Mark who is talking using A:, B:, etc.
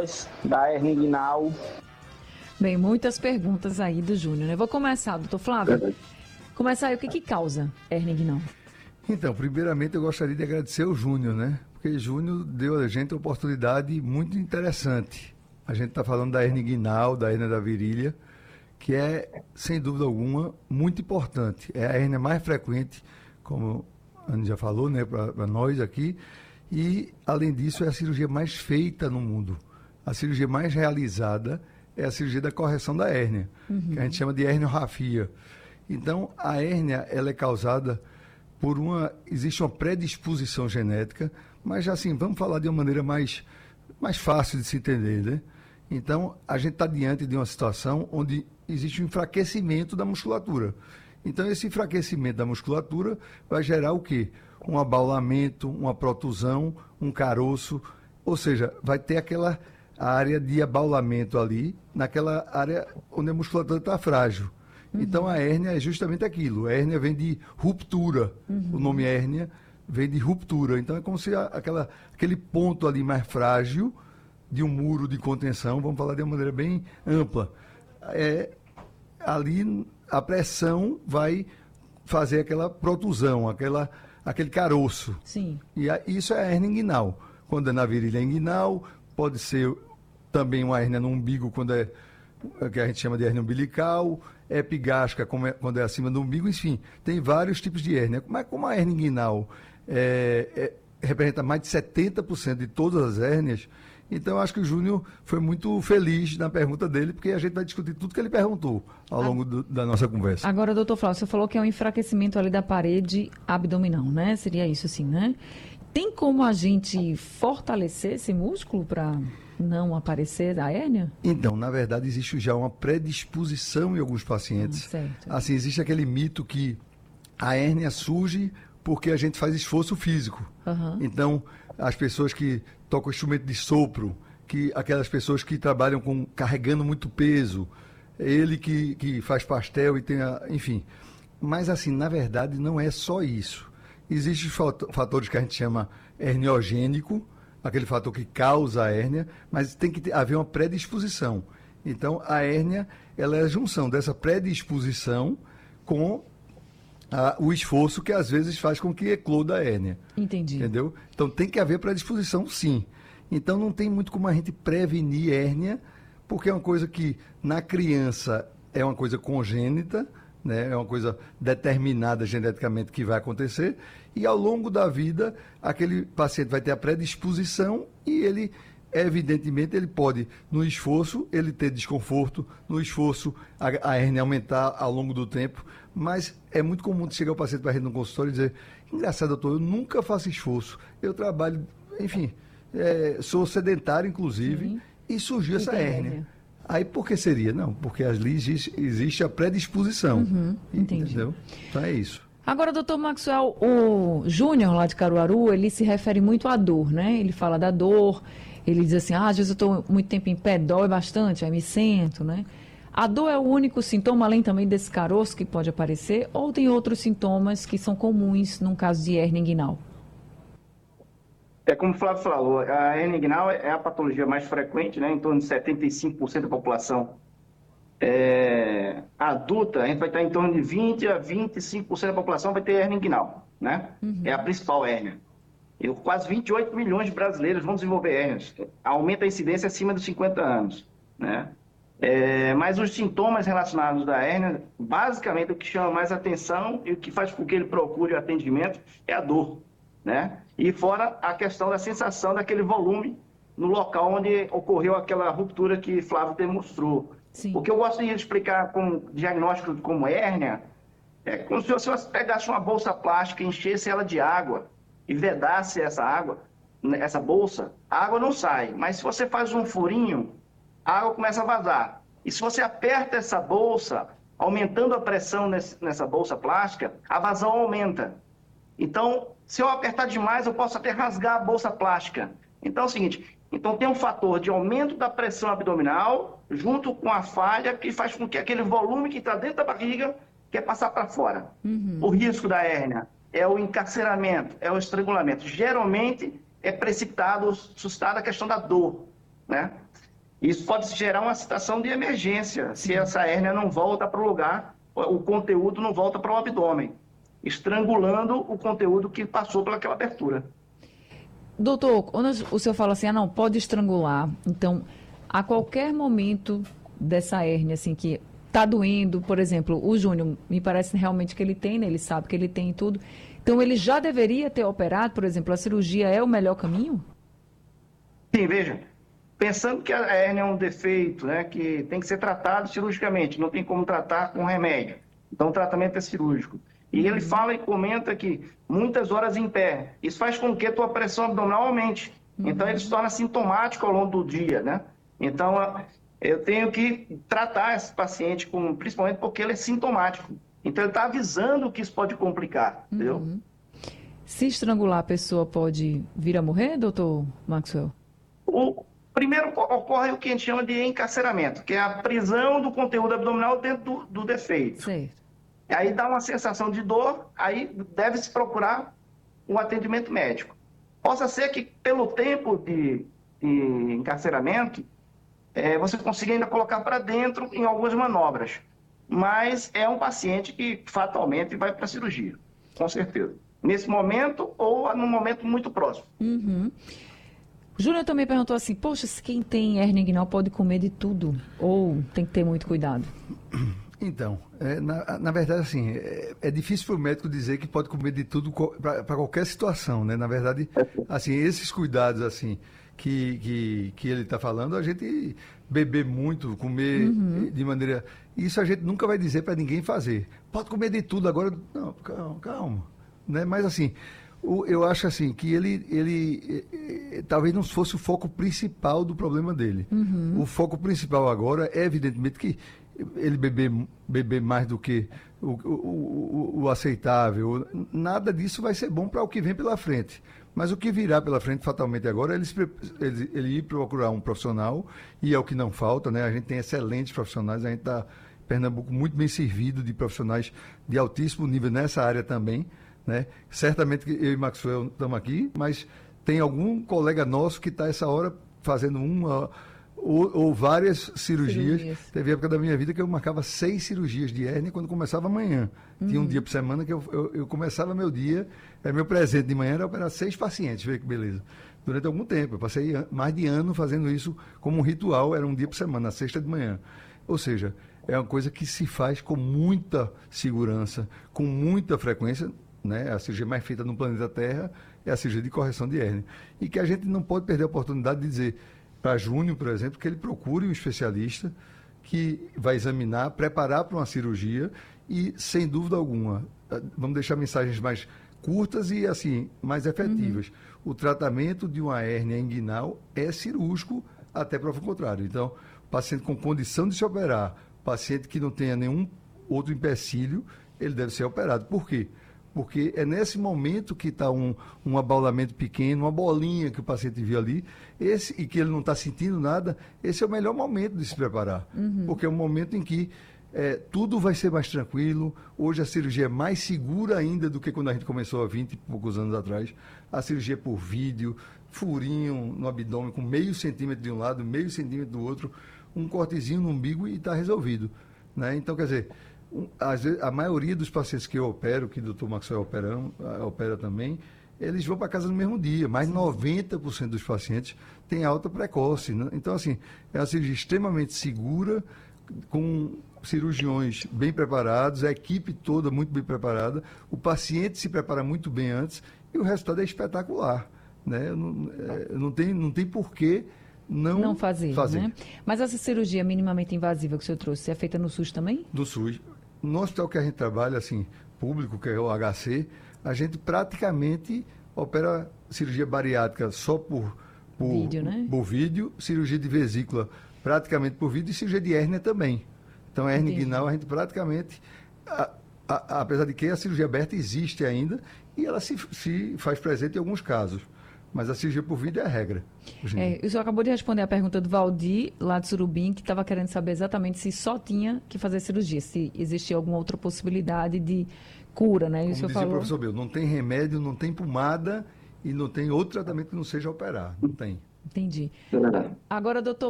A: nós da hernia inguinal.
B: Bem, muitas perguntas aí do Júnior, né? Vou começar, doutor Flávio. Começar aí, o que causa hernia inguinal?
C: Então, primeiramente eu gostaria de agradecer ao Júnior, né? Porque Júnior deu a gente uma oportunidade muito interessante. A gente está falando da hernia inguinal, da hernia da virilha, que é, sem dúvida alguma, muito importante. É a hernia mais frequente, como a gente já falou, né, para nós aqui. E, além disso, é a cirurgia mais feita no mundo. A cirurgia mais realizada é a cirurgia da correção da hérnia, que a gente chama de herniorrafia. Então, a hérnia, ela é causada por existe uma predisposição genética, mas, assim, vamos falar de uma maneira mais fácil de se entender, né? Então, a gente está diante de uma situação onde existe um enfraquecimento da musculatura. Então, esse enfraquecimento da musculatura vai gerar o quê? Um abaulamento, uma protusão, um caroço, ou seja, vai ter aquela área de abaulamento ali, naquela área onde a musculatura está frágil. Então, a hérnia é justamente aquilo. A hérnia vem de ruptura. O nome hérnia vem de ruptura. Então, é como se aquele ponto ali mais frágil de um muro de contenção, vamos falar de uma maneira bem ampla, ali a pressão vai fazer aquela protusão, aquele caroço.
B: Sim.
C: E isso é a hérnia inguinal. Quando é na virilha inguinal, pode ser também uma hérnia no umbigo, quando que a gente chama de hérnia umbilical, epigástrica, quando é acima do umbigo, enfim, tem vários tipos de hérnia. Mas como a hérnia inguinal representa mais de 70% de todas as hérnias, então, eu acho que o Júnior foi muito feliz na pergunta dele, porque a gente vai discutir tudo que ele perguntou ao longo da nossa conversa.
B: Agora, doutor Flávio, você falou que é um enfraquecimento ali da parede abdominal, né? Seria isso assim, né? Tem como a gente fortalecer esse músculo para não aparecer a hérnia?
C: Então, na verdade, existe já uma predisposição em alguns pacientes.
B: Certo.
C: Assim, existe aquele mito que a hérnia surge porque a gente faz esforço físico. Então, as pessoas que tocam instrumento de sopro, aquelas pessoas que trabalham carregando muito peso, ele que faz pastel e enfim. Mas, assim, na verdade, não é só isso. Existem fatores que a gente chama herniogênico, aquele fator que causa a hérnia, mas tem que haver uma predisposição. Então, a hérnia, ela é a junção dessa predisposição com o esforço que às vezes faz com que ecloda a hérnia.
B: Entendi.
C: Entendeu? Então tem que haver predisposição, sim. Então não tem muito como a gente prevenir hérnia, porque é uma coisa que na criança é uma coisa congênita, né? É uma coisa determinada geneticamente que vai acontecer, e ao longo da vida aquele paciente vai ter a predisposição e ele, evidentemente, ele pode, no esforço, ele ter desconforto, no esforço, a hérnia aumentar ao longo do tempo, mas é muito comum chegar o paciente para a gente no consultório e dizer: engraçado, doutor, eu nunca faço esforço, eu trabalho, enfim, sou sedentário, inclusive,
B: Sim.
C: E surgiu essa hérnia. Aí por que seria? Não, porque ali existe a predisposição.
B: Entendi.
C: Entendeu? Então é isso.
B: Agora, doutor Maxwell, o Júnior lá de Caruaru, ele se refere muito à dor, né? Ele fala da dor, ele diz assim, às vezes eu estou muito tempo em pé, dói bastante, aí me sento, né? A dor é o único sintoma, além também desse caroço que pode aparecer, ou tem outros sintomas que são comuns num caso de hérnia inguinal?
A: É como o Flávio falou, a hernia inguinal é a patologia mais frequente, né? Em torno de 75% da população adulta, a gente vai estar em torno de 20 a 25% da população vai ter hernia inguinal, né? É a principal hérnia. Quase 28 milhões de brasileiros vão desenvolver hérnias. Aumenta a incidência acima dos 50 anos, né? Mas os sintomas relacionados da hérnia, basicamente o que chama mais atenção e o que faz com que ele procure o atendimento é a dor, né? E fora a questão da sensação daquele volume no local onde ocorreu aquela ruptura que Flávio demonstrou.
B: Sim.
A: O que eu gosto de explicar como diagnóstico como hérnia é como se você pegasse uma bolsa plástica, enchesse ela de água e vedasse essa água, essa bolsa, a água não sai. Mas se você faz um furinho, a água começa a vazar. E se você aperta essa bolsa, aumentando a pressão nessa bolsa plástica, a vazão aumenta. Então, se eu apertar demais, eu posso até rasgar a bolsa plástica. Então é o seguinte, tem um fator de aumento da pressão abdominal junto com a falha que faz com que aquele volume que está dentro da barriga quer passar para fora. O risco da hérnia é o encarceramento, é o estrangulamento. Geralmente é precipitado, suscitada a questão da dor, né? Isso pode gerar uma situação de emergência, se essa hérnia não volta para o lugar, o conteúdo não volta para o abdômen, estrangulando o conteúdo que passou pelaquela abertura.
B: Doutor, quando o senhor fala assim, não, pode estrangular, então, a qualquer momento dessa hérnia, assim, que tá doendo, por exemplo, o Júnior, me parece realmente que ele tem, né? Ele sabe que ele tem e tudo. Então, ele já deveria ter operado, por exemplo, a cirurgia é o melhor caminho?
A: Sim, veja, pensando que a hérnia é um defeito, né, que tem que ser tratado cirurgicamente, não tem como tratar com remédio. Então, o tratamento é cirúrgico. E ele fala e comenta que muitas horas em pé, isso faz com que a tua pressão abdominal aumente. Então, ele se torna sintomático ao longo do dia, né? Então, eu tenho que tratar esse paciente, principalmente porque ele é sintomático. Então, ele está avisando que isso pode complicar, entendeu?
B: Se estrangular, a pessoa pode vir a morrer, doutor Maxwell?
A: Primeiro ocorre o que a gente chama de encarceramento, que é a prisão do conteúdo abdominal dentro do defeito.
B: Certo.
A: Aí dá uma sensação de dor, aí deve-se procurar um atendimento médico. Possa ser que pelo tempo de encarceramento, você consiga ainda colocar para dentro em algumas manobras. Mas é um paciente que fatalmente vai para a cirurgia, com certeza. Nesse momento ou num momento muito próximo.
B: O Júnior também perguntou assim, poxa, se quem tem hérnia inguinal pode comer de tudo? Ou tem que ter muito cuidado?
C: Então, na verdade, assim, é difícil para o médico dizer que pode comer de tudo para qualquer situação, né? Na verdade, assim, esses cuidados, assim, que ele está falando, a gente beber muito, comer de maneira... Isso a gente nunca vai dizer para ninguém fazer. Pode comer de tudo agora... Não, calma. Né? Mas, assim, eu acho, assim, que ele talvez não fosse o foco principal do problema dele. O foco principal agora é, evidentemente, que ele beber mais do que o aceitável, nada disso vai ser bom para o que vem pela frente. Mas o que virá pela frente fatalmente agora é ele ir procurar um profissional, e é o que não falta, né? A gente tem excelentes profissionais, a gente está em Pernambuco muito bem servido de profissionais de altíssimo nível nessa área também, né? Certamente que eu e Maxwell estamos aqui, mas tem algum colega nosso que está essa hora fazendo uma... Ou várias cirurgias. Teve época da minha vida que eu marcava 6 cirurgias de hérnia quando começava amanhã. Tinha um dia por semana que eu começava meu dia, meu presente de manhã era operar 6 pacientes, vê que beleza. Durante algum tempo, eu passei mais de ano fazendo isso como um ritual, era um dia por semana, na sexta de manhã. Ou seja, é uma coisa que se faz com muita segurança, com muita frequência, né? A cirurgia mais feita no planeta Terra é a cirurgia de correção de hérnia. E que a gente não pode perder a oportunidade de dizer para Júnior, por exemplo, que ele procure um especialista que vai examinar, preparar para uma cirurgia e, sem dúvida alguma, vamos deixar mensagens mais curtas e, assim, mais efetivas. O tratamento de uma hérnia inguinal é cirúrgico até prova o contrário. Então, paciente com condição de se operar, paciente que não tenha nenhum outro empecilho, ele deve ser operado. Por quê? Porque é nesse momento que está um abaulamento pequeno, uma bolinha que o paciente viu ali, e que ele não está sentindo nada, esse é o melhor momento de se preparar. Porque é um momento em que tudo vai ser mais tranquilo. Hoje a cirurgia é mais segura ainda do que quando a gente começou há 20 e poucos anos atrás. A cirurgia é por vídeo, furinho no abdômen com meio centímetro de um lado, meio centímetro do outro, um cortezinho no umbigo e está resolvido. Né? Então, quer dizer... a maioria dos pacientes que eu opero, que o Dr. Maxwell opera também, eles vão para casa no mesmo dia, mas 90% dos pacientes têm alta precoce. Né? Então, assim, é uma cirurgia extremamente segura, com cirurgiões bem preparados, a equipe toda muito bem preparada, o paciente se prepara muito bem antes e o resultado é espetacular. Né? Não tem porquê não fazer.
B: Né? Mas essa cirurgia minimamente invasiva que o senhor trouxe, é feita no SUS também?
C: Do SUS. No hospital que a gente trabalha, assim, público, que é o HC, a gente praticamente opera cirurgia bariátrica só por
B: vídeo, né?
C: Por vídeo, cirurgia de vesícula praticamente por vídeo e cirurgia de hérnia também. Então, a hérnia inguinal, a gente praticamente, apesar de que a cirurgia aberta existe ainda e ela se faz presente em alguns casos. Mas a cirurgia por vídeo é a regra.
B: O senhor acabou de responder a pergunta do Valdir, lá de Surubim, que estava querendo saber exatamente se só tinha que fazer cirurgia, se existia alguma outra possibilidade de cura, né?
C: Como dizia o professor Bel, não tem remédio, não tem pomada e não tem outro tratamento que não seja operar. Não tem.
B: Entendi. Agora, doutor